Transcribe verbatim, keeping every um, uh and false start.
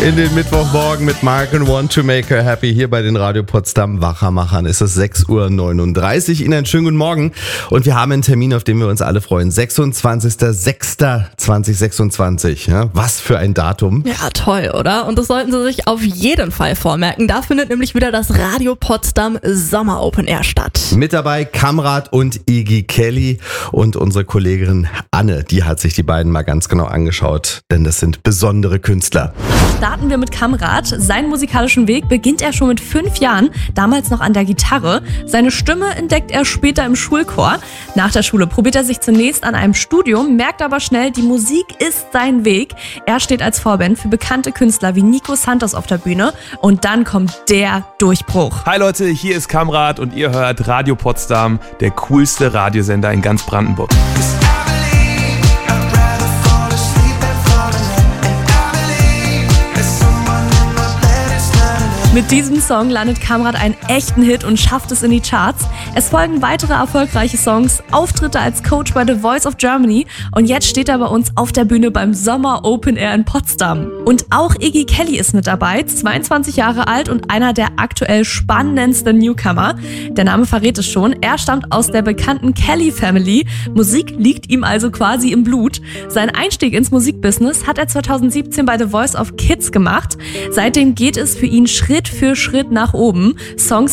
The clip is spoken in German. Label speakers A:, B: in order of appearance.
A: In den Mittwochmorgen mit Mark and Want to Make Her Happy hier bei den Radio Potsdam Wachermachern ist es sechs Uhr neununddreißig. Ihnen einen schönen guten Morgen und wir haben einen Termin, auf den wir uns alle freuen. sechsundzwanzigster sechster zweitausendsechsundzwanzig. Ja, was für ein Datum.
B: Ja, toll, oder? Und das sollten Sie sich auf jeden Fall vormerken. Da findet nämlich wieder das Radio Potsdam Sommer Open Air statt.
A: Mit dabei Kamrat und Iggy Kelly und unsere Kollegin Anne. Die hat sich die beiden mal ganz genau angeschaut, denn das sind besondere Künstler.
C: Starten wir mit Kamrat. Seinen musikalischen Weg beginnt er schon mit fünf Jahren, damals noch an der Gitarre. Seine Stimme entdeckt er später im Schulchor. Nach der Schule probiert er sich zunächst an einem Studium, merkt aber schnell, die Musik ist sein Weg. Er steht als Vorband für bekannte Künstler wie Nico Santos auf der Bühne und dann kommt der Durchbruch.
D: Hi Leute, hier ist Kamrat und ihr hört Radio Potsdam, der coolste Radiosender in ganz Brandenburg.
C: Mit diesem Song landet Kamrat einen echten Hit und schafft es in die Charts. Es folgen weitere erfolgreiche Songs, Auftritte als Coach bei The Voice of Germany und jetzt steht er bei uns auf der Bühne beim Sommer Open Air in Potsdam. Und auch Iggy Kelly ist mit dabei, zweiundzwanzig Jahre alt und einer der aktuell spannendsten Newcomer. Der Name verrät es schon, er stammt aus der bekannten Kelly Family. Musik liegt ihm also quasi im Blut. Sein Einstieg ins Musikbusiness hat er zweitausendsiebzehn bei The Voice of Kids gemacht. Seitdem geht es für ihn Schritt für Schritt nach oben. Songs